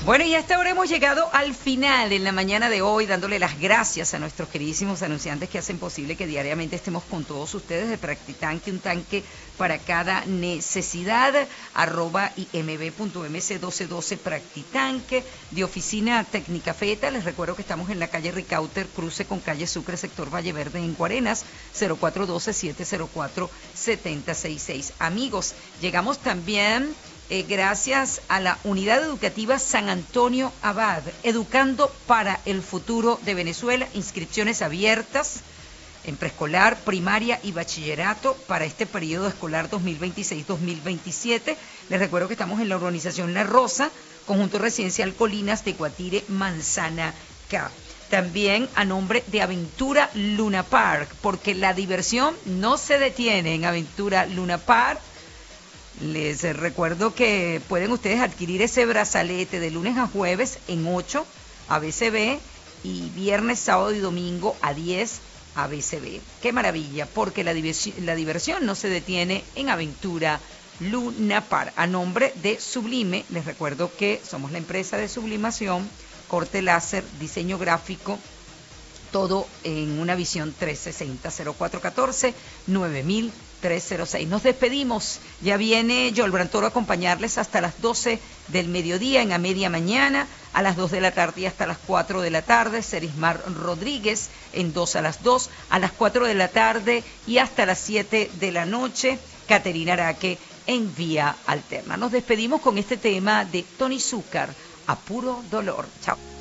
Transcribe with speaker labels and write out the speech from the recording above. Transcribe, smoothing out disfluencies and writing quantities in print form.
Speaker 1: Bueno, y a esta hora hemos llegado al final en la mañana de hoy, dándole las gracias a nuestros queridísimos anunciantes que hacen posible que diariamente estemos con todos ustedes de Practitanque, un tanque para cada necesidad, @imb.mc1212 Practitanque, de Oficina Técnica Feta. Les recuerdo que estamos en la calle Ricauter, cruce con calle Sucre, sector Valle Verde, en Guarenas, 0412-704-7066. Amigos, llegamos también gracias a la Unidad Educativa San Antonio Abad, educando para el futuro de Venezuela, inscripciones abiertas en preescolar, primaria y bachillerato para este periodo escolar 2026-2027. Les recuerdo que estamos en la urbanización La Rosa, conjunto residencial Colinas de Guatire, Manzana K. También a nombre de Aventura Luna Park, porque la diversión no se detiene en Aventura Luna Park. Les recuerdo que pueden ustedes adquirir ese brazalete de lunes a jueves en 8 ABCB y viernes, sábado y domingo a 10 ABCB. ¡Qué maravilla! Porque la diversión no se detiene en Aventura Luna Park. A nombre de Sublime, les recuerdo que somos la empresa de sublimación, corte láser, diseño gráfico, todo en una visión 360, 0414-9306. Nos despedimos. Ya viene Yolbran Toro a acompañarles hasta las 12 del mediodía, en A Media Mañana, a las 2 de la tarde y hasta las 4 de la tarde. Serismar Rodríguez en 2 a las 2, a las 4 de la tarde y hasta las 7 de la noche. Caterina Araque en Vía Alterna. Nos despedimos con este tema de Tony Zúcar, A Puro Dolor. Chao.